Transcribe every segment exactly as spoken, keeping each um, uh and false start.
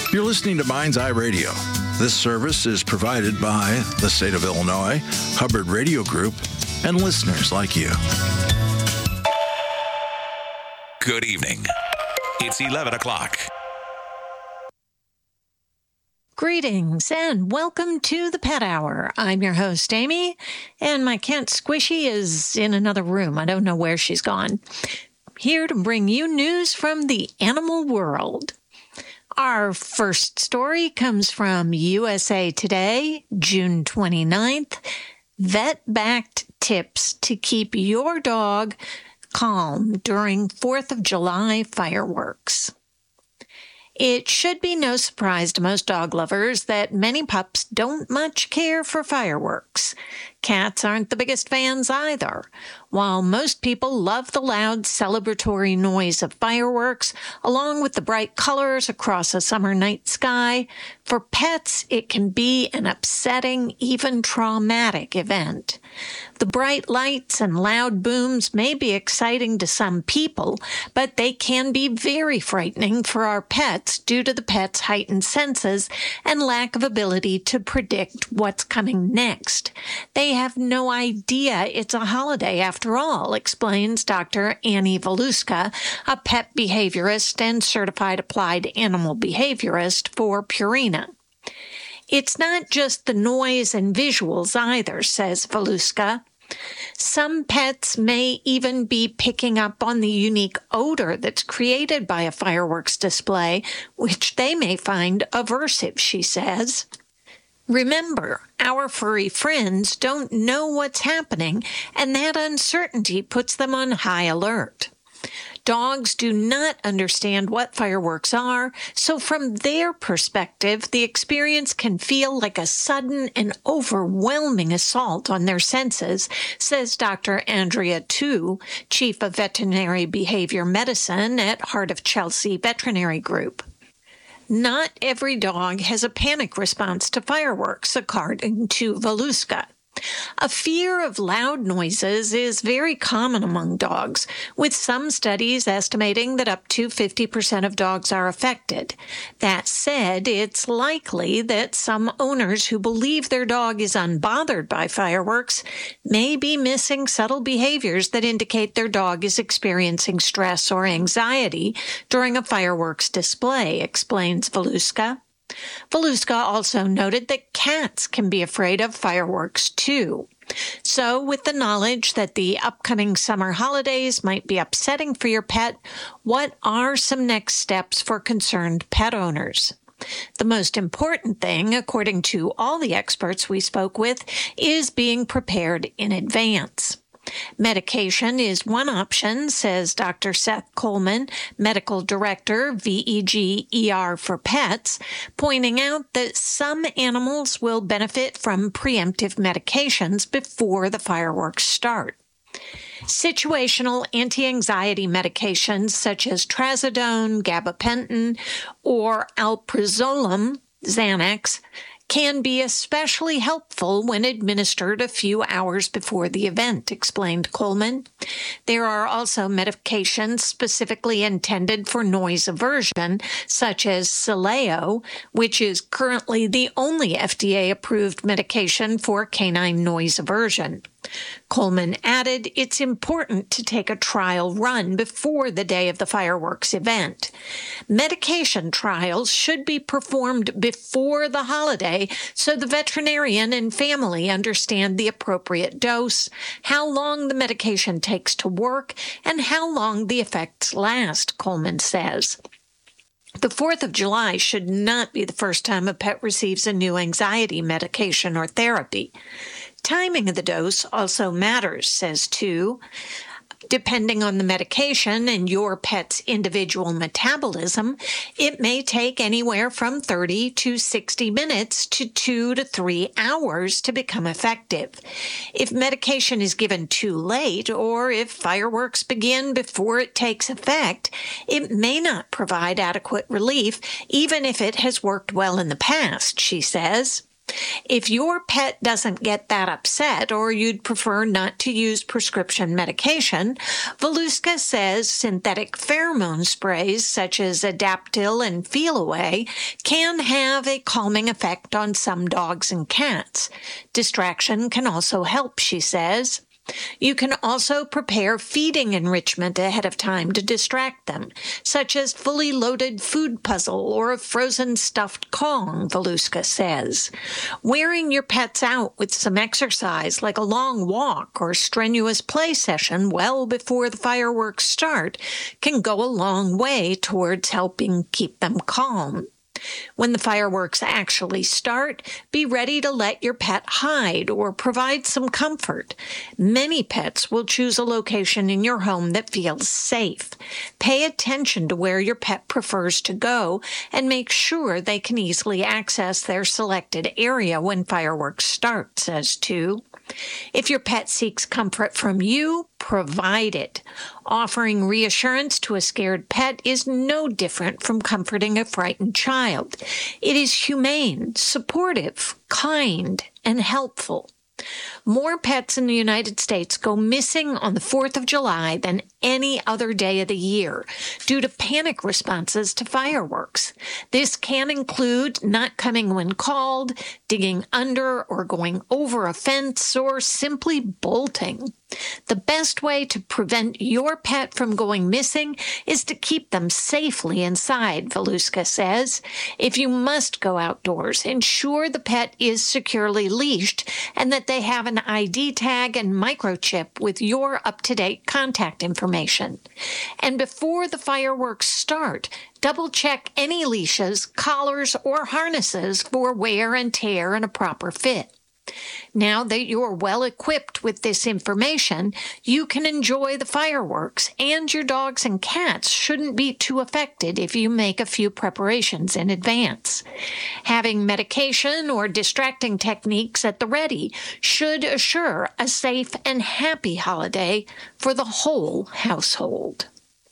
You're listening to Mind's Eye Radio. This service is provided by the state of Illinois, Hubbard Radio Group, and listeners like you. Good evening. It's eleven o'clock. Greetings and welcome to the Pet Hour. I'm your host, Amy, and my cat Squishy is in another room. I don't know where she's gone. Here to bring you news from the animal world. Our first story comes from U S A Today, June twenty-ninth. Vet-backed tips to keep your dog calm during fourth of July fireworks. It should be no surprise to most dog lovers that many pups don't much care for fireworks. Cats aren't the biggest fans either. While most people love the loud celebratory noise of fireworks, along with the bright colors across a summer night sky, for pets it can be an upsetting, even traumatic event. The bright lights and loud booms may be exciting to some people, but they can be very frightening for our pets due to the pet's heightened senses and lack of ability to predict what's coming next. They have no idea it's a holiday after all, explains Doctor Annie Voluska, a pet behaviorist and certified applied animal behaviorist for Purina. It's not just the noise and visuals either, says Voluska. Some pets may even be picking up on the unique odor that's created by a fireworks display, which they may find aversive, she says. Remember, our furry friends don't know what's happening, and that uncertainty puts them on high alert. Dogs do not understand what fireworks are, so from their perspective, the experience can feel like a sudden and overwhelming assault on their senses, says Doctor Andrea Tu, Chief of Veterinary Behavior Medicine at Heart of Chelsea Veterinary Group. Not every dog has a panic response to fireworks, according to Voluska. A fear of loud noises is very common among dogs, with some studies estimating that up to fifty percent of dogs are affected. That said, it's likely that some owners who believe their dog is unbothered by fireworks may be missing subtle behaviors that indicate their dog is experiencing stress or anxiety during a fireworks display, explains Voluska. Voluska also noted that cats can be afraid of fireworks too. So, with the knowledge that the upcoming summer holidays might be upsetting for your pet, what are some next steps for concerned pet owners? The most important thing, according to all the experts we spoke with, is being prepared in advance. Medication is one option, says Doctor Seth Coleman, Medical Director, V E G E R for Pets, pointing out that some animals will benefit from preemptive medications before the fireworks start. Situational anti-anxiety medications such as trazodone, gabapentin, or alprazolam, Xanax, can be especially helpful when administered a few hours before the event, explained Coleman. There are also medications specifically intended for noise aversion, such as Sileo, which is currently the only F D A-approved medication for canine noise aversion. Coleman added it's important to take a trial run before the day of the fireworks event. Medication trials should be performed before the holiday so the veterinarian and family understand the appropriate dose, how long the medication takes to work, and how long the effects last, Coleman says. The fourth of July should not be the first time a pet receives a new anxiety medication or therapy. Timing of the dose also matters, says Tu. Depending on the medication and your pet's individual metabolism, it may take anywhere from thirty to sixty minutes to two to three hours to become effective. If medication is given too late, or if fireworks begin before it takes effect, it may not provide adequate relief, even if it has worked well in the past, she says. If your pet doesn't get that upset or you'd prefer not to use prescription medication, Voluska says synthetic pheromone sprays such as Adaptil and Feel-Away can have a calming effect on some dogs and cats. Distraction can also help, she says. You can also prepare feeding enrichment ahead of time to distract them, such as fully loaded food puzzle or a frozen stuffed Kong, Voluska says. Wearing your pets out with some exercise like a long walk or strenuous play session well before the fireworks start can go a long way towards helping keep them calm. When the fireworks actually start, be ready to let your pet hide or provide some comfort. Many pets will choose a location in your home that feels safe. Pay attention to where your pet prefers to go and make sure they can easily access their selected area when fireworks start, says Tu. If your pet seeks comfort from you, provide it. Offering reassurance to a scared pet is no different from comforting a frightened child. It is humane, supportive, kind, and helpful. More pets in the United States go missing on the fourth of July than any other day of the year due to panic responses to fireworks. This can include not coming when called, digging under or going over a fence, or simply bolting. The best way to prevent your pet from going missing is to keep them safely inside, Voluska says. If you must go outdoors, ensure the pet is securely leashed and that they have an I D tag and microchip with your up-to-date contact information. And before the fireworks start, double-check any leashes, collars, or harnesses for wear and tear and a proper fit. Now that you're well equipped with this information, you can enjoy the fireworks, and your dogs and cats shouldn't be too affected if you make a few preparations in advance. Having medication or distracting techniques at the ready should assure a safe and happy holiday for the whole household.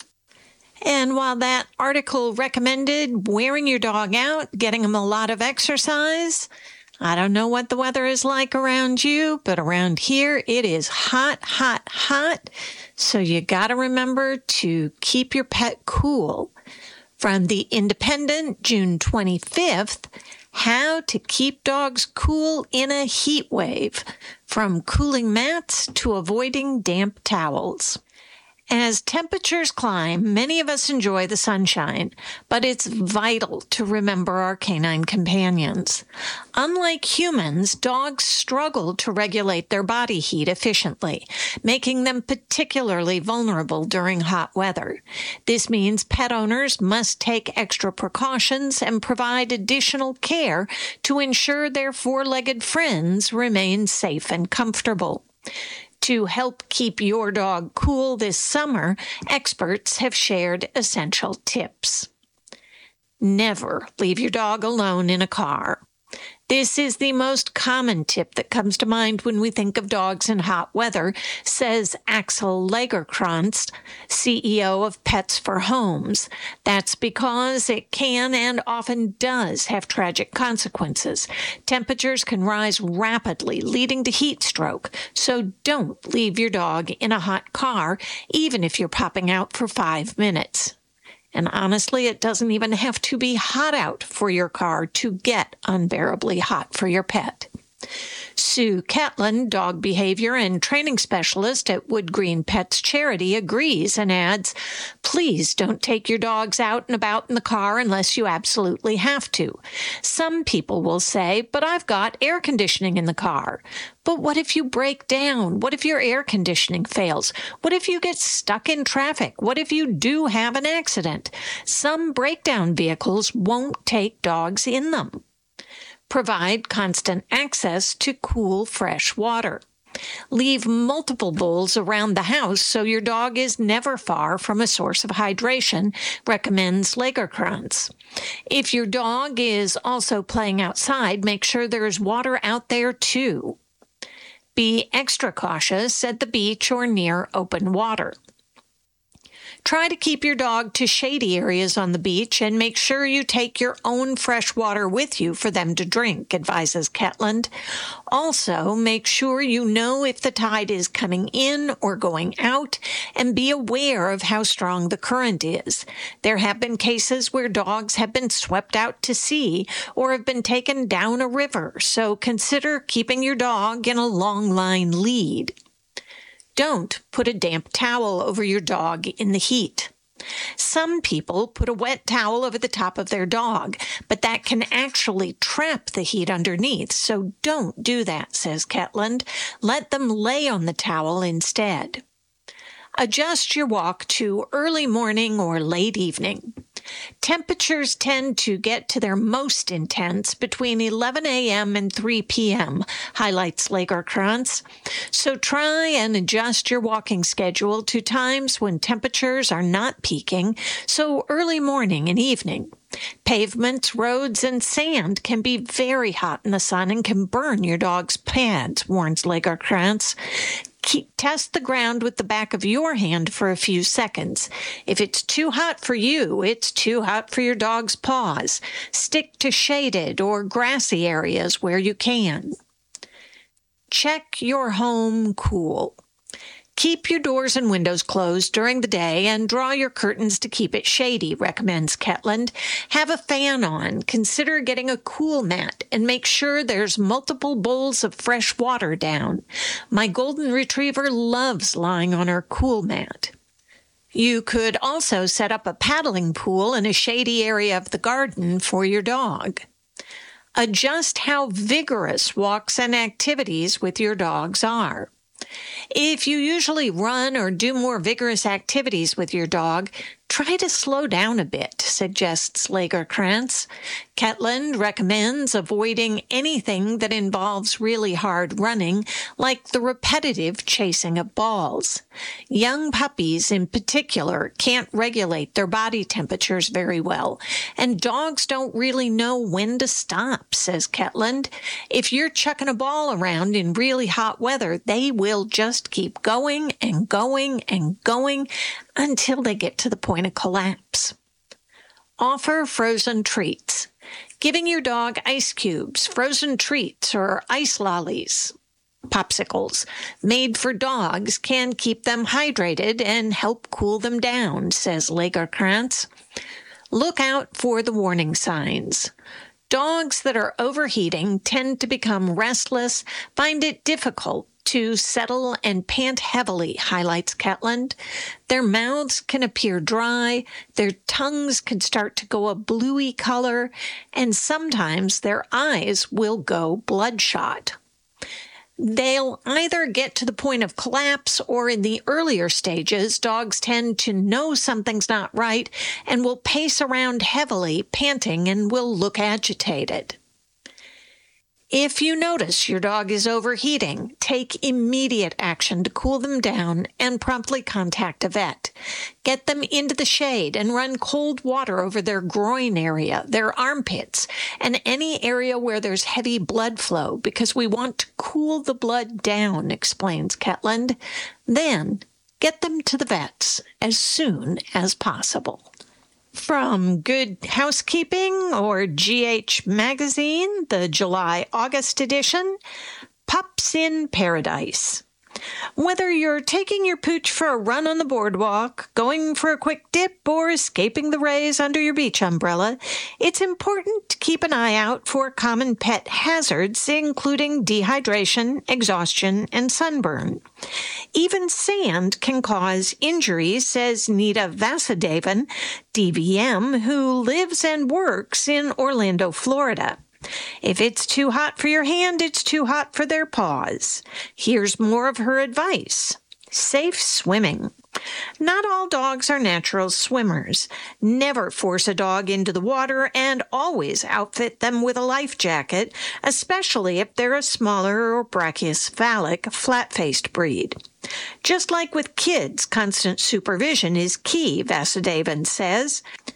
And while that article recommended wearing your dog out, getting him a lot of exercise, I don't know what the weather is like around you, but around here it is hot, hot, hot. So you got to remember to keep your pet cool. From The Independent, June twenty-fifth, How to Keep Dogs Cool in a Heat Wave, from cooling mats to avoiding damp towels. As temperatures climb, many of us enjoy the sunshine, but it's vital to remember our canine companions. Unlike humans, dogs struggle to regulate their body heat efficiently, making them particularly vulnerable during hot weather. This means pet owners must take extra precautions and provide additional care to ensure their four-legged friends remain safe and comfortable. To help keep your dog cool this summer, experts have shared essential tips. Never leave your dog alone in a car. This is the most common tip that comes to mind when we think of dogs in hot weather, says Axel Lagerkrantz, C E O of Pets for Homes. That's because it can and often does have tragic consequences. Temperatures can rise rapidly, leading to heat stroke. So don't leave your dog in a hot car, even if you're popping out for five minutes. And honestly, it doesn't even have to be hot out for your car to get unbearably hot for your pet. Sue Catlin, dog behavior and training specialist at Wood Green Pets Charity, agrees and adds, please don't take your dogs out and about in the car unless you absolutely have to. Some people will say, but I've got air conditioning in the car. But what if you break down? What if your air conditioning fails? What if you get stuck in traffic? What if you do have an accident? Some breakdown vehicles won't take dogs in them. Provide constant access to cool, fresh water. Leave multiple bowls around the house so your dog is never far from a source of hydration, recommends Lagerkrantz. If your dog is also playing outside, make sure there's water out there too. Be extra cautious at the beach or near open water. Try to keep your dog to shady areas on the beach and make sure you take your own fresh water with you for them to drink, advises Ketland. Also, make sure you know if the tide is coming in or going out and be aware of how strong the current is. There have been cases where dogs have been swept out to sea or have been taken down a river, so consider keeping your dog in a long line lead. Don't put a damp towel over your dog in the heat. Some people put a wet towel over the top of their dog, but that can actually trap the heat underneath, so don't do that, says Ketland. Let them lay on the towel instead. Adjust your walk to early morning or late evening. Temperatures tend to get to their most intense between eleven a.m. and three p.m., highlights Lagerkrantz. So try and adjust your walking schedule to times when temperatures are not peaking, so early morning and evening. Pavements, roads, and sand can be very hot in the sun and can burn your dog's pads, warns Lagerkrantz. Keep, test the ground with the back of your hand for a few seconds. If it's too hot for you, it's too hot for your dog's paws. Stick to shaded or grassy areas where you can. Check your home cool. Keep your doors and windows closed during the day and draw your curtains to keep it shady, recommends Ketland. Have a fan on, consider getting a cool mat, and make sure there's multiple bowls of fresh water down. My golden retriever loves lying on our cool mat. You could also set up a paddling pool in a shady area of the garden for your dog. Adjust how vigorous walks and activities with your dogs are. If you usually run or do more vigorous activities with your dog, try to slow down a bit, suggests Lagerkrantz. Ketland recommends avoiding anything that involves really hard running, like the repetitive chasing of balls. Young puppies, in particular, can't regulate their body temperatures very well, and dogs don't really know when to stop, says Ketland. If you're chucking a ball around in really hot weather, they will just keep going and going and going until they get to the point of collapse. Offer frozen treats. Giving your dog ice cubes, frozen treats, or ice lollies, popsicles, made for dogs can keep them hydrated and help cool them down, says Lagerkrantz. Look out for the warning signs. Dogs that are overheating tend to become restless, find it difficult to settle and pant heavily, highlights Ketland. Their mouths can appear dry, their tongues can start to go a bluey color, and sometimes their eyes will go bloodshot. They'll either get to the point of collapse or in the earlier stages, dogs tend to know something's not right and will pace around heavily, panting, and will look agitated. If you notice your dog is overheating, take immediate action to cool them down and promptly contact a vet. Get them into the shade and run cold water over their groin area, their armpits, and any area where there's heavy blood flow because we want to cool the blood down, explains Ketland. Then get them to the vets as soon as possible. From Good Housekeeping or G H Magazine, the July-August edition, Pups in Paradise. Whether you're taking your pooch for a run on the boardwalk, going for a quick dip, or escaping the rays under your beach umbrella, it's important to keep an eye out for common pet hazards, including dehydration, exhaustion, and sunburn. Even sand can cause injury, says Nita Vasudevan, D V M, who lives and works in Orlando, Florida. If it's too hot for your hand, it's too hot for their paws. Here's more of her advice. Safe swimming. Not all dogs are natural swimmers. Never force a dog into the water and always outfit them with a life jacket, especially if they're a smaller or brachycephalic, flat-faced breed. Just like with kids, constant supervision is key, Vasudevan says.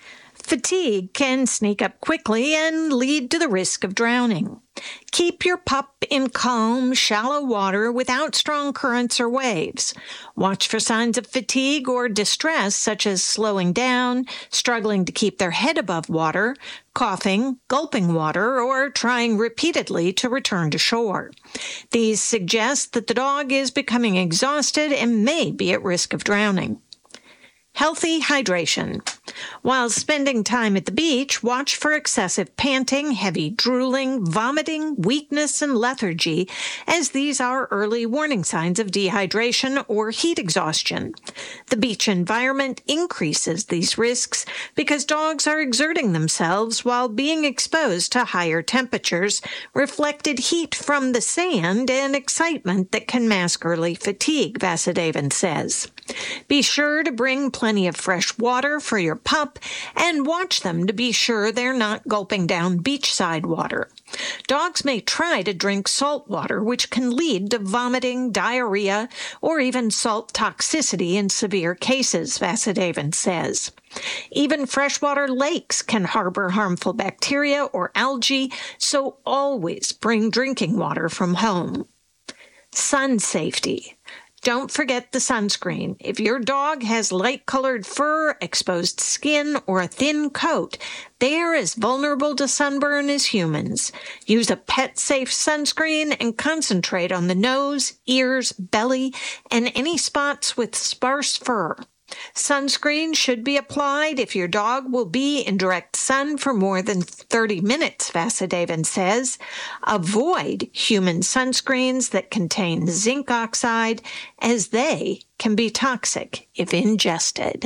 Fatigue can sneak up quickly and lead to the risk of drowning. Keep your pup in calm, shallow water without strong currents or waves. Watch for signs of fatigue or distress, such as slowing down, struggling to keep their head above water, coughing, gulping water, or trying repeatedly to return to shore. These suggest that the dog is becoming exhausted and may be at risk of drowning. Healthy hydration. While spending time at the beach, watch for excessive panting, heavy drooling, vomiting, weakness, and lethargy, as these are early warning signs of dehydration or heat exhaustion. The beach environment increases these risks because dogs are exerting themselves while being exposed to higher temperatures, reflected heat from the sand, and excitement that can mask early fatigue, Vasudevan says. Be sure to bring plenty of fresh water for your pup and watch them to be sure they're not gulping down beachside water. Dogs may try to drink salt water, which can lead to vomiting, diarrhea, or even salt toxicity in severe cases, Vasudevan says. Even freshwater lakes can harbor harmful bacteria or algae, so always bring drinking water from home. Sun safety. Don't forget the sunscreen. If your dog has light-colored fur, exposed skin, or a thin coat, they are as vulnerable to sunburn as humans. Use a pet-safe sunscreen and concentrate on the nose, ears, belly, and any spots with sparse fur. Sunscreen should be applied if your dog will be in direct sun for more than thirty minutes, Vasudevan says. Avoid human sunscreens that contain zinc oxide, as they can be toxic if ingested.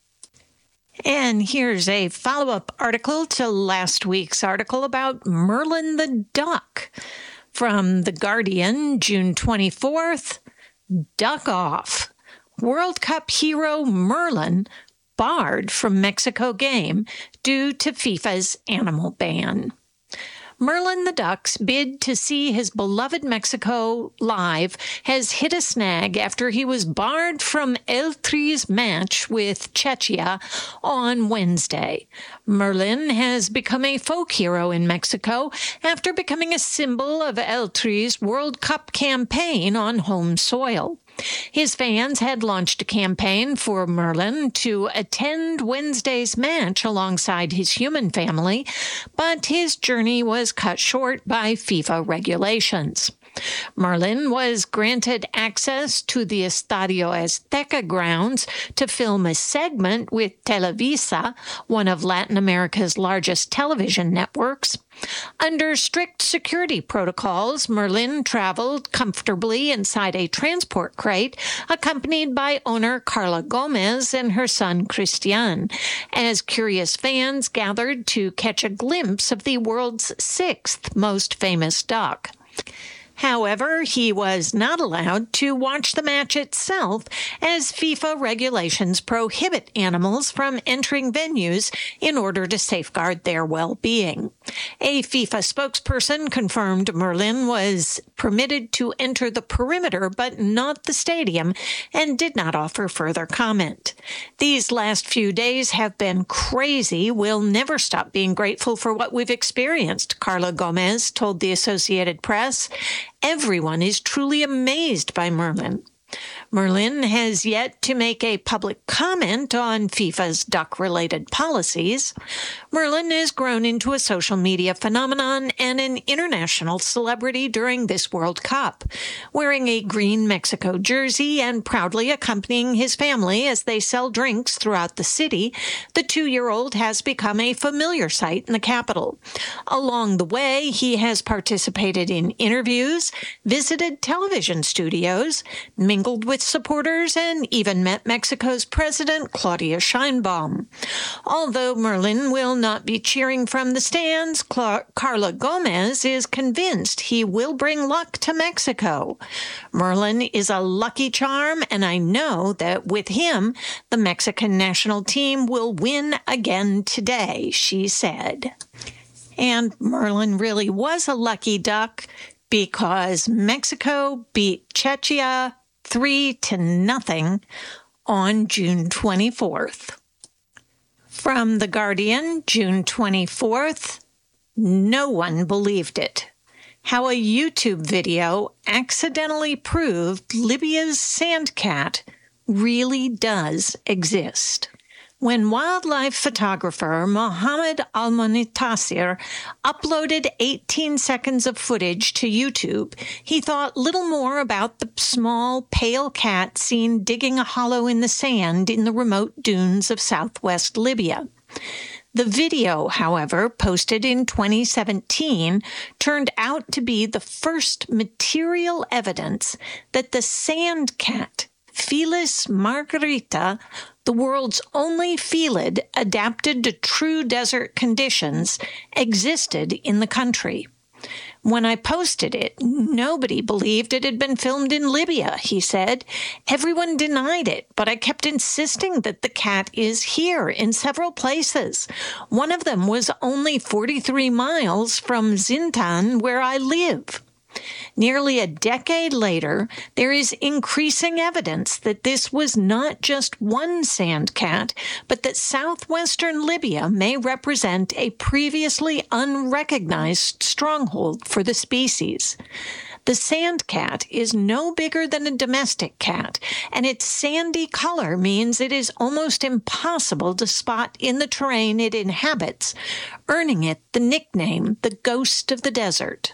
And here's a follow-up article to last week's article about Merlin the duck. From The Guardian, June twenty-fourth, duck off. World Cup hero Merlin barred from Mexico game due to FIFA's animal ban. Merlin the duck's bid to see his beloved Mexico live has hit a snag after he was barred from El Tri's match with Czechia on Wednesday. Merlin has become a folk hero in Mexico after becoming a symbol of El Tri's World Cup campaign on home soil. His fans had launched a campaign for Merlin to attend Wednesday's match alongside his human family, but his journey was cut short by FIFA regulations. Merlin was granted access to the Estadio Azteca grounds to film a segment with Televisa, one of Latin America's largest television networks. Under strict security protocols, Merlin traveled comfortably inside a transport crate, accompanied by owner Carla Gomez and her son Christian, as curious fans gathered to catch a glimpse of the world's sixth most famous duck. However, he was not allowed to watch the match itself, as FIFA regulations prohibit animals from entering venues in order to safeguard their well-being. A FIFA spokesperson confirmed Merlin was permitted to enter the perimeter but not the stadium, and did not offer further comment. These last few days have been crazy. We'll never stop being grateful for what we've experienced, Carla Gomez told the Associated Press. Everyone is truly amazed by Merlin. Merlin has yet to make a public comment on FIFA's duck-related policies. Merlin has grown into a social media phenomenon and an international celebrity during this World Cup, wearing a green Mexico jersey and proudly accompanying his family as they sell drinks throughout the city. The two-year-old has become a familiar sight in the capital. Along the way, he has participated in interviews, visited television studios, mingled with supporters, and even met Mexico's President Claudia Sheinbaum. Although Merlin will not be cheering from the stands, Cla- Carla Gomez is convinced he will bring luck to Mexico. Merlin is a lucky charm, and I know that with him, the Mexican national team will win again today, she said. And Merlin really was a lucky duck because Mexico beat Czechia three to nothing on June twenty-fourth. From The Guardian, June twenty-fourth, no one believed it. How a YouTube video accidentally proved Libya's sand cat really does exist. When wildlife photographer Mohammed Al-Muntasir uploaded eighteen seconds of footage to YouTube, he thought little more about the small, pale cat seen digging a hollow in the sand in the remote dunes of southwest Libya. The video, however, posted in twenty seventeen, turned out to be the first material evidence that the sand cat, Felis margarita, the world's only felid adapted to true desert conditions, existed in the country. When I posted it, nobody believed it had been filmed in Libya, he said. Everyone denied it, but I kept insisting that the cat is here in several places. One of them was only forty-three miles from Zintan, where I live. Nearly a decade later, there is increasing evidence that this was not just one sand cat, but that southwestern Libya may represent a previously unrecognized stronghold for the species. The sand cat is no bigger than a domestic cat, and its sandy color means it is almost impossible to spot in the terrain it inhabits, earning it the nickname the Ghost of the Desert.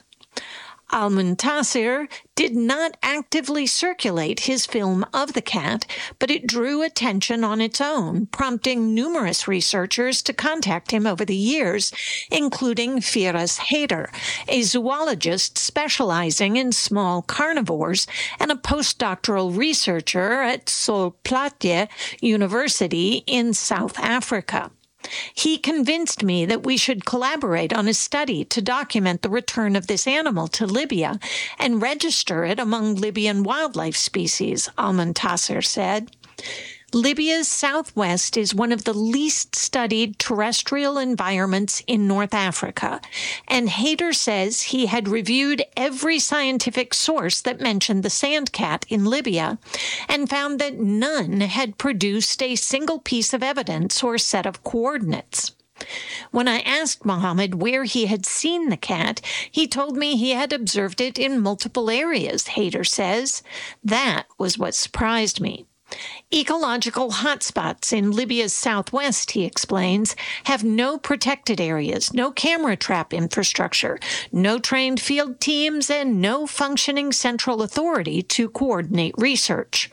Al-Muntasir did not actively circulate his film of the cat, but it drew attention on its own, prompting numerous researchers to contact him over the years, including Firas Haider, a zoologist specializing in small carnivores and a postdoctoral researcher at Sol Plaatje University in South Africa. He convinced me that we should collaborate on a study to document the return of this animal to Libya and register it among Libyan wildlife species, Al-Muntasir said. Libya's southwest is one of the least studied terrestrial environments in North Africa, and Haider says he had reviewed every scientific source that mentioned the sand cat in Libya and found that none had produced a single piece of evidence or set of coordinates. When I asked Mohammed where he had seen the cat, he told me he had observed it in multiple areas, Haider says. That was what surprised me. Ecological hotspots in Libya's southwest, he explains, have no protected areas, no camera trap infrastructure, no trained field teams, and no functioning central authority to coordinate research.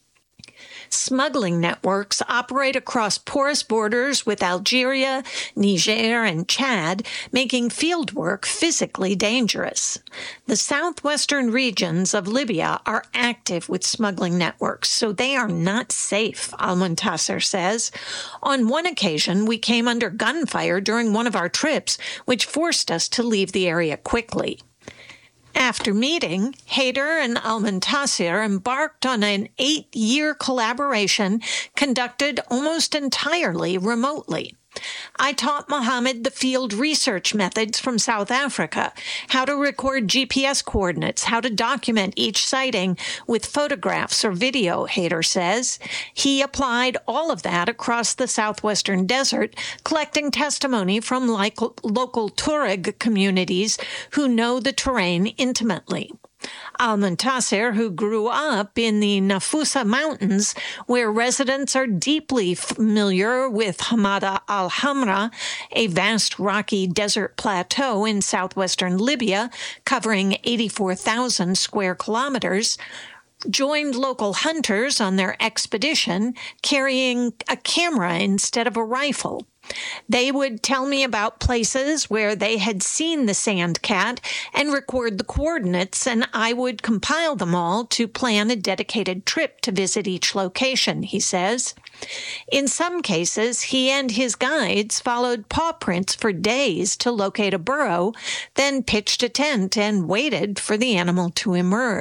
Smuggling networks operate across porous borders with Algeria, Niger, and Chad, making fieldwork physically dangerous. The southwestern regions of Libya are active with smuggling networks, so they are not safe, Al-Muntasir says. On one occasion, we came under gunfire during one of our trips, which forced us to leave the area quickly. After meeting, Haider and Al-Muntasir embarked on an eight-year collaboration conducted almost entirely remotely. I taught Mohammed the field research methods from South Africa, how to record G P S coordinates, how to document each sighting with photographs or video, Haider says. He applied all of that across the southwestern desert, collecting testimony from local, local Tuareg communities who know the terrain intimately. Al-Muntasir, who grew up in the Nafusa Mountains, where residents are deeply familiar with Hamada al-Hamra, a vast rocky desert plateau in southwestern Libya, covering eighty-four thousand square kilometers, joined local hunters on their expedition, carrying a camera instead of a rifle. They would tell me about places where they had seen the sand cat and record the coordinates, and I would compile them all to plan a dedicated trip to visit each location, he says. In some cases, he and his guides followed paw prints for days to locate a burrow, then pitched a tent and waited for the animal to emerge.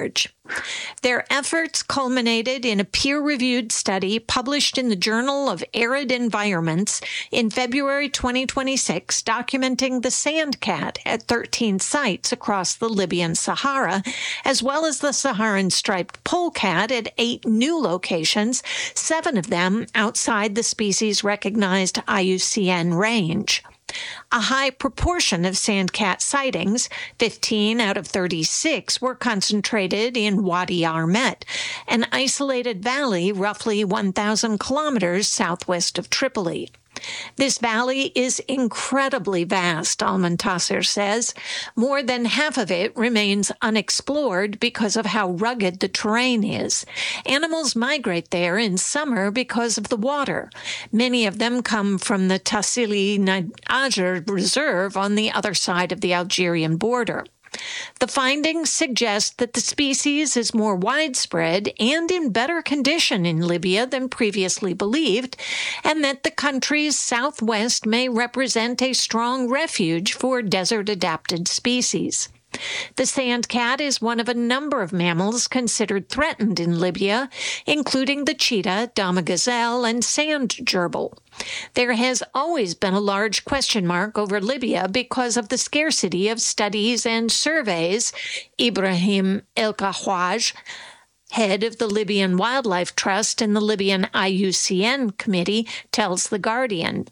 Their efforts culminated in a peer-reviewed study published in the Journal of Arid Environments in February twenty twenty-six, documenting the sand cat at thirteen sites across the Libyan Sahara, as well as the Saharan striped polecat at eight new locations, seven of them outside the species-recognized I U C N range. A high proportion of sandcat sightings, fifteen out of thirty-six, were concentrated in Wadi Armet, an isolated valley roughly one thousand kilometers southwest of Tripoli. This valley is incredibly vast, Al-Muntasir says. More than half of it remains unexplored because of how rugged the terrain is. Animals migrate there in summer because of the water. Many of them come from the Tassili Niger Reserve on the other side of the Algerian border. The findings suggest that the species is more widespread and in better condition in Libya than previously believed, and that the country's southwest may represent a strong refuge for desert-adapted species. The sandcat is one of a number of mammals considered threatened in Libya, including the cheetah, dama gazelle, and sand gerbil. There has always been a large question mark over Libya because of the scarcity of studies and surveys. Ibrahim El-Kahwaj, head of the Libyan Wildlife Trust and the Libyan I U C N Committee, tells The Guardian.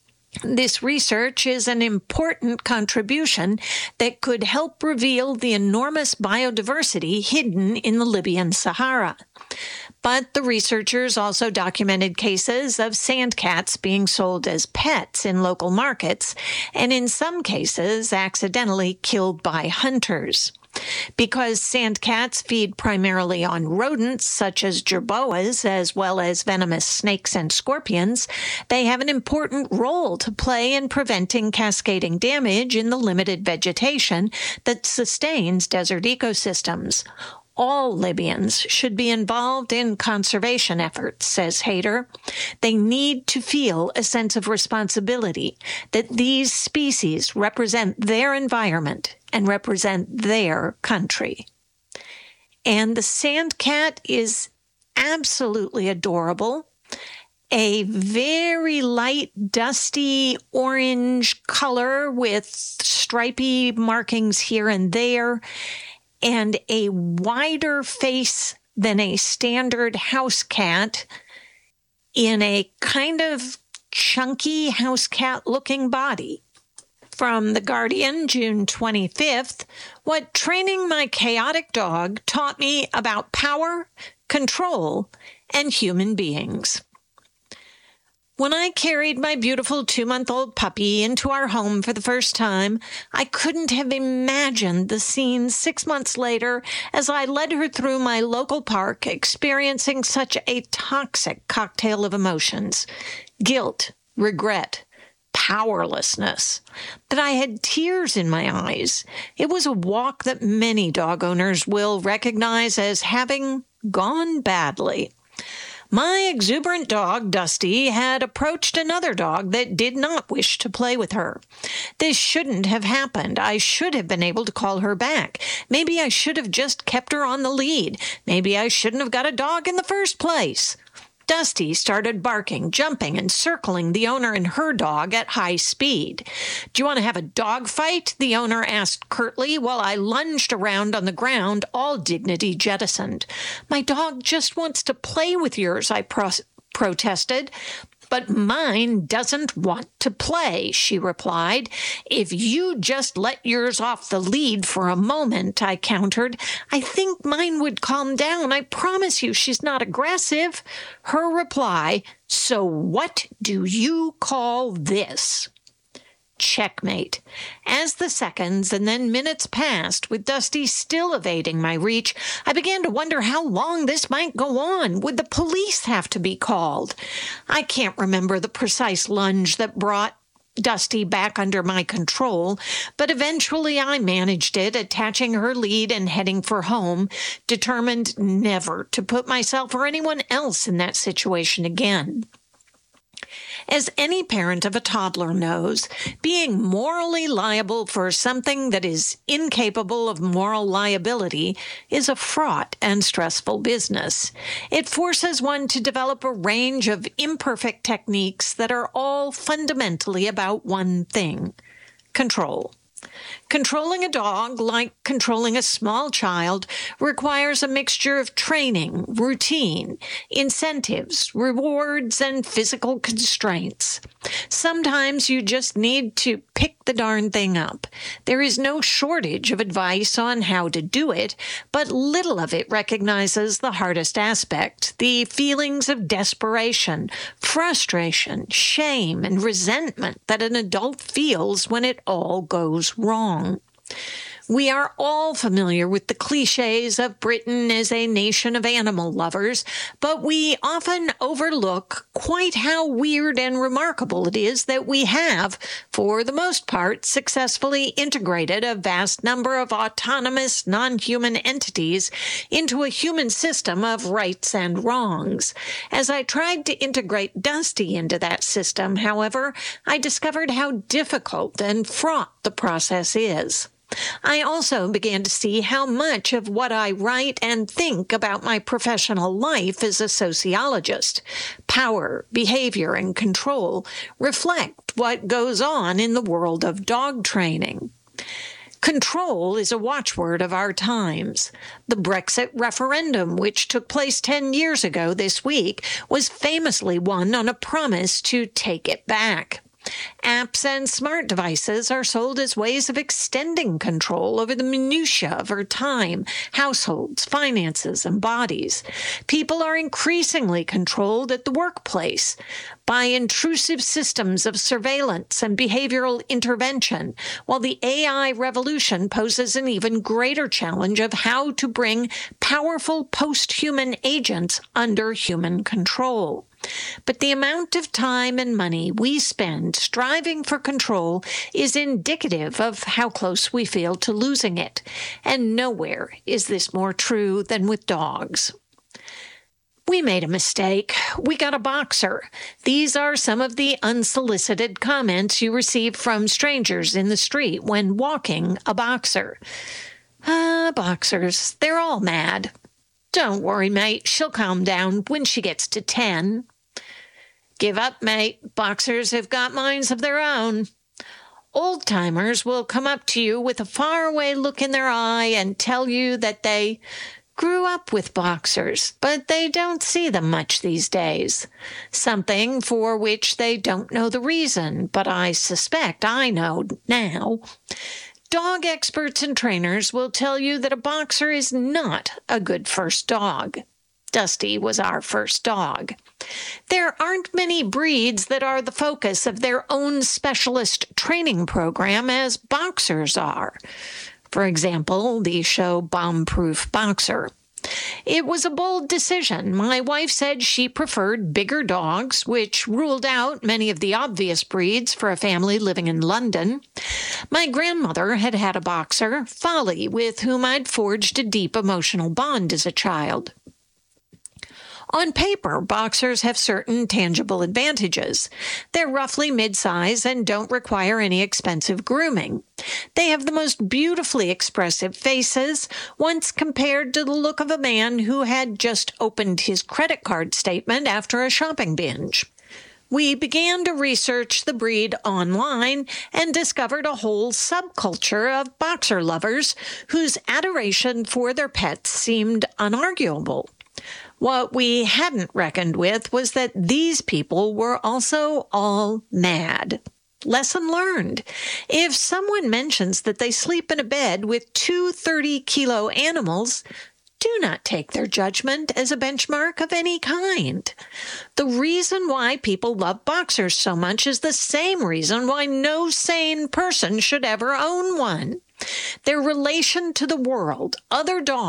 This research is an important contribution that could help reveal the enormous biodiversity hidden in the Libyan Sahara. But the researchers also documented cases of sandcats being sold as pets in local markets, and in some cases accidentally killed by hunters. Because sandcats feed primarily on rodents such as jerboas, as well as venomous snakes and scorpions, they have an important role to play in preventing cascading damage in the limited vegetation that sustains desert ecosystems. All Libyans should be involved in conservation efforts, says Haider. They need to feel a sense of responsibility that these species represent their environment and represent their country. And the sandcat is absolutely adorable. A very light, dusty orange color with stripy markings here and there, and a wider face than a standard house cat in a kind of chunky house cat looking body. From The Guardian, June twenty-fifth, what training my chaotic dog taught me about power, control, and human beings. When I carried my beautiful two-month-old puppy into our home for the first time, I couldn't have imagined the scene six months later as I led her through my local park, experiencing such a toxic cocktail of emotions: guilt, regret, powerlessness, that I had tears in my eyes. It was a walk that many dog owners will recognize as having gone badly. My exuberant dog, Dusty, had approached another dog that did not wish to play with her. This shouldn't have happened. I should have been able to call her back. Maybe I should have just kept her on the lead. Maybe I shouldn't have got a dog in the first place. Dusty started barking, jumping, and circling the owner and her dog at high speed. "Do you want to have a dog fight?" the owner asked curtly, while I lunged around on the ground, all dignity jettisoned. "My dog just wants to play with yours," I pro- protested. "But mine doesn't want to play," she replied. "If you just let yours off the lead for a moment," I countered, "I think mine would calm down. I promise you she's not aggressive." Her reply: "So what do you call this?" Checkmate. As the seconds and then minutes passed, with Dusty still evading my reach, I began to wonder how long this might go on. Would the police have to be called? I can't remember the precise lunge that brought Dusty back under my control, but eventually I managed it, attaching her lead and heading for home, determined never to put myself or anyone else in that situation again. As any parent of a toddler knows, being morally liable for something that is incapable of moral liability is a fraught and stressful business. It forces one to develop a range of imperfect techniques that are all fundamentally about one thing: control. Controlling a dog, like controlling a small child, requires a mixture of training, routine, incentives, rewards, and physical constraints. Sometimes you just need to pick the darn thing up. There is no shortage of advice on how to do it, but little of it recognizes the hardest aspect, the feelings of desperation, frustration, shame, and resentment that an adult feels when it all goes wrong. We are all familiar with the cliches of Britain as a nation of animal lovers, but we often overlook quite how weird and remarkable it is that we have, for the most part, successfully integrated a vast number of autonomous, non-human entities into a human system of rights and wrongs. As I tried to integrate Dusty into that system, however, I discovered how difficult and fraught the process is. I also began to see how much of what I write and think about my professional life as a sociologist, power, behavior, and control, reflect what goes on in the world of dog training. Control is a watchword of our times. The Brexit referendum, which took place ten years ago this week, was famously won on a promise to take it back. Apps and smart devices are sold as ways of extending control over the minutiae of our time, households, finances, and bodies. People are increasingly controlled at the workplace by intrusive systems of surveillance and behavioral intervention, while the A I revolution poses an even greater challenge of how to bring powerful post-human agents under human control. But the amount of time and money we spend striving for control is indicative of how close we feel to losing it, and nowhere is this more true than with dogs. We made a mistake. We got a boxer. These are some of the unsolicited comments you receive from strangers in the street when walking a boxer. Ah, boxers, they're all mad. Don't worry, mate, she'll calm down when she gets to ten. Give up, mate. Boxers have got minds of their own. Old-timers will come up to you with a faraway look in their eye and tell you that they grew up with boxers, but they don't see them much these days. Something for which they don't know the reason, but I suspect I know now. Dog experts and trainers will tell you that a boxer is not a good first dog. Dusty was our first dog. There aren't many breeds that are the focus of their own specialist training program as boxers are. For example, the show Bomb-Proof Boxer. It was a bold decision. My wife said she preferred bigger dogs, which ruled out many of the obvious breeds for a family living in London. My grandmother had had a boxer, Folly, with whom I'd forged a deep emotional bond as a child. On paper, boxers have certain tangible advantages. They're roughly mid-size and don't require any expensive grooming. They have the most beautifully expressive faces, once compared to the look of a man who had just opened his credit card statement after a shopping binge. We began to research the breed online and discovered a whole subculture of boxer lovers whose adoration for their pets seemed unarguable. What we hadn't reckoned with was that these people were also all mad. Lesson learned. If someone mentions that they sleep in a bed with two thirty-kilo animals, do not take their judgment as a benchmark of any kind. The reason why people love boxers so much is the same reason why no sane person should ever own one. Their relation to the world, other dogs,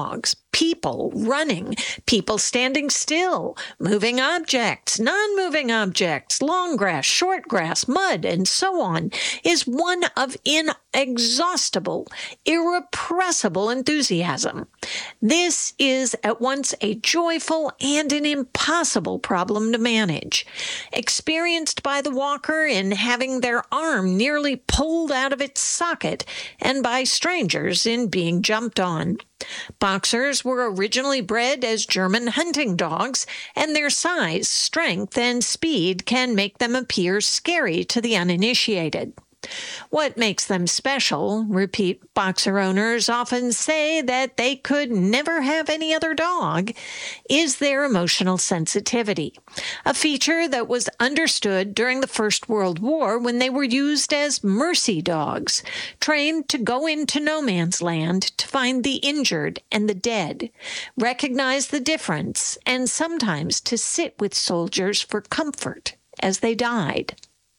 people running, people standing still, moving objects, non-moving objects, long grass, short grass, mud, and so on, is one of inexhaustible, irrepressible enthusiasm. This is at once a joyful and an impossible problem to manage. Experienced by the walker in having their arm nearly pulled out of its socket, and by strangers in being jumped on. Boxers were originally bred as German hunting dogs, and their size, strength, and speed can make them appear scary to the uninitiated. What makes them special, repeat boxer owners often say that they could never have any other dog, is their emotional sensitivity, a feature that was understood during the First World War when they were used as mercy dogs, trained to go into no man's land to find the injured and the dead, recognize the difference, and sometimes to sit with soldiers for comfort as they died.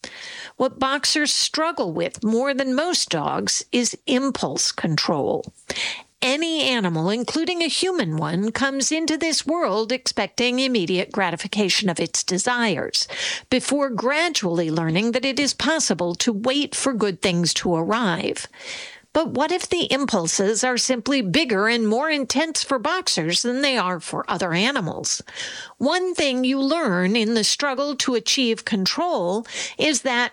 What boxers struggle with more than most dogs is impulse control. Any animal, including a human one, comes into this world expecting immediate gratification of its desires, before gradually learning that it is possible to wait for good things to arrive. But what if the impulses are simply bigger and more intense for boxers than they are for other animals? One thing you learn in the struggle to achieve control is that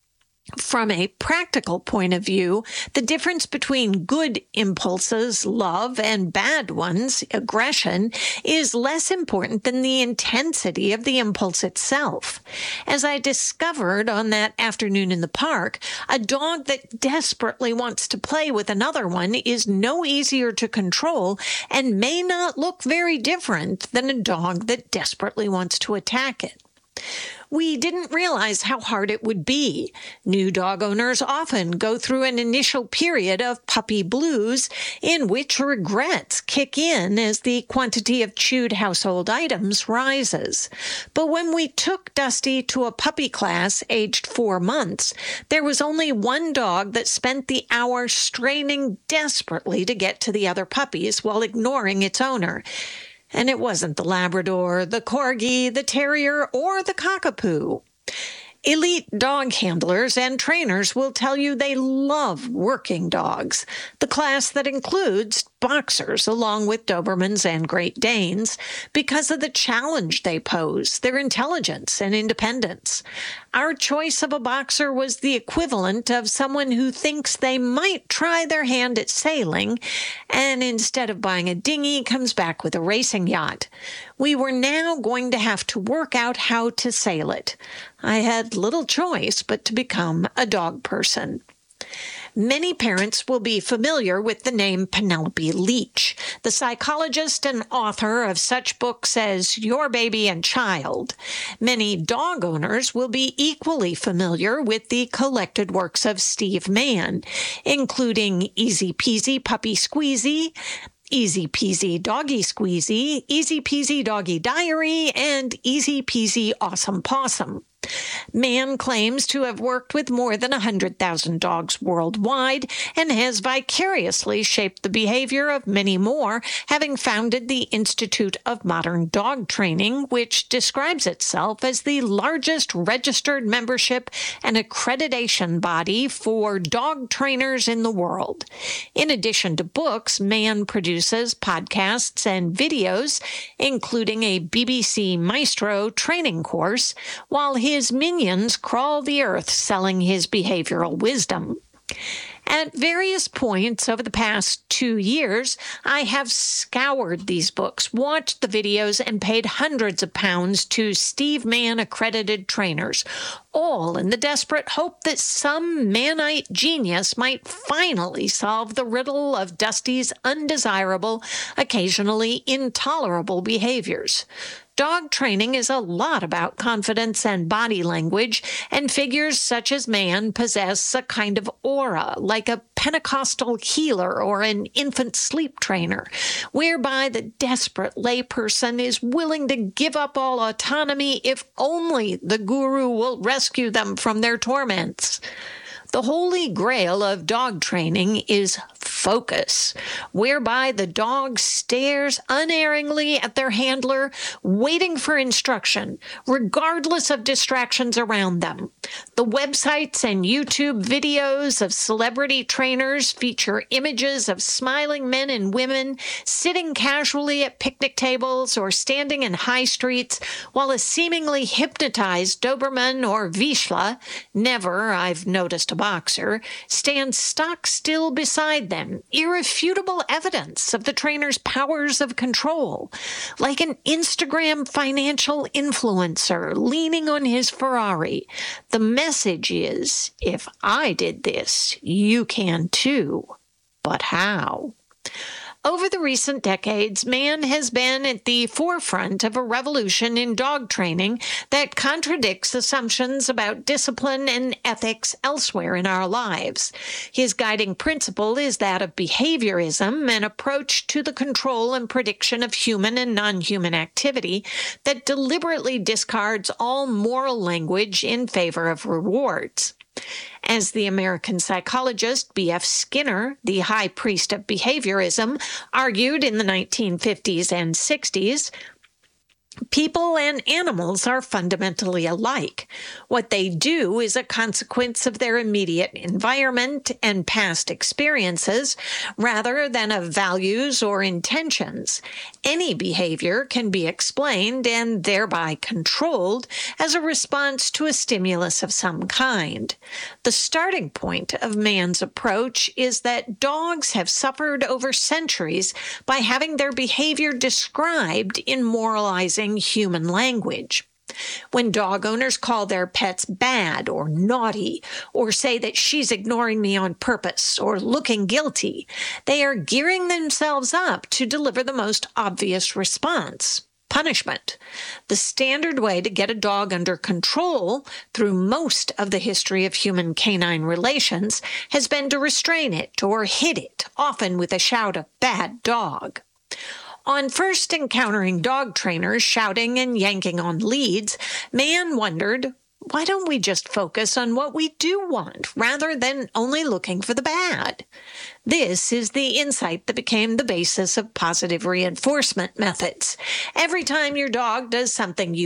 from a practical point of view, the difference between good impulses, love, and bad ones, aggression, is less important than the intensity of the impulse itself. As I discovered on that afternoon in the park, a dog that desperately wants to play with another one is no easier to control and may not look very different than a dog that desperately wants to attack it. We didn't realize how hard it would be. New dog owners often go through an initial period of puppy blues in which regrets kick in as the quantity of chewed household items rises. But when we took Dusty to a puppy class aged four months, there was only one dog that spent the hour straining desperately to get to the other puppies while ignoring its owner. And it wasn't the Labrador, the Corgi, the Terrier, or the Cockapoo. Elite dog handlers and trainers will tell you they love working dogs, the class that includes boxers along with Dobermans and Great Danes, because of the challenge they pose, their intelligence and independence. Our choice of a boxer was the equivalent of someone who thinks they might try their hand at sailing and instead of buying a dinghy comes back with a racing yacht. We were now going to have to work out how to sail it. I had little choice but to become a dog person. Many parents will be familiar with the name Penelope Leach, the psychologist and author of such books as Your Baby and Child. Many dog owners will be equally familiar with the collected works of Steve Mann, including Easy Peasy Puppy Squeezy, Easy Peasy Doggy Squeezy, Easy Peasy Doggy Diary, and Easy Peasy Awesome Possum. Mann claims to have worked with more than one hundred thousand dogs worldwide and has vicariously shaped the behavior of many more, having founded the Institute of Modern Dog Training, which describes itself as the largest registered membership and accreditation body for dog trainers in the world. In addition to books, Mann produces podcasts and videos, including a B B C Maestro training course, while his His minions crawl the earth selling his behavioral wisdom. At various points over the past two years, I have scoured these books, watched the videos, and paid hundreds of pounds to Steve Mann accredited trainers, all in the desperate hope that some Mannite genius might finally solve the riddle of Dusty's undesirable, occasionally intolerable behaviors. Dog training is a lot about confidence and body language, and figures such as Mann possess a kind of aura, like a Pentecostal healer or an infant sleep trainer, whereby the desperate layperson is willing to give up all autonomy if only the guru will rescue them from their torments. The holy grail of dog training is focus, whereby the dog stares unerringly at their handler, waiting for instruction, regardless of distractions around them. The websites and YouTube videos of celebrity trainers feature images of smiling men and women sitting casually at picnic tables or standing in high streets while a seemingly hypnotized Doberman or Vizsla, never, I've noticed, a boxer, stands stock still beside them, irrefutable evidence of the trainer's powers of control, like an Instagram financial influencer leaning on his Ferrari. The message is, if I did this, you can too. But how? Over the recent decades, man has been at the forefront of a revolution in dog training that contradicts assumptions about discipline and ethics elsewhere in our lives. His guiding principle is that of behaviorism, an approach to the control and prediction of human and non-human activity that deliberately discards all moral language in favor of rewards. As the American psychologist B F Skinner, the high priest of behaviorism, argued in the nineteen fifties and sixties, people and animals are fundamentally alike. What they do is a consequence of their immediate environment and past experiences, rather than of values or intentions. Any behavior can be explained and thereby controlled as a response to a stimulus of some kind. The starting point of man's approach is that dogs have suffered over centuries by having their behavior described in moralizing human language. When dog owners call their pets bad or naughty, or say that she's ignoring me on purpose or looking guilty, they are gearing themselves up to deliver the most obvious response: punishment. The standard way to get a dog under control through most of the history of human canine relations has been to restrain it or hit it, often with a shout of "bad dog." On first encountering dog trainers shouting and yanking on leads, man wondered, why don't we just focus on what we do want rather than only looking for the bad? This is the insight that became the basis of positive reinforcement methods. Every time your dog does something you